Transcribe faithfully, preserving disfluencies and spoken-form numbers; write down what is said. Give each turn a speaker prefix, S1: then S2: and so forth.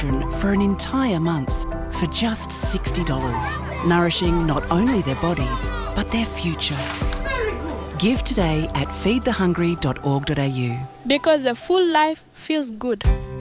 S1: children for an entire month for just sixty dollars, nourishing not only their bodies, but their future. Give today at feed the hungry dot org dot a u.
S2: Because a full life feels good.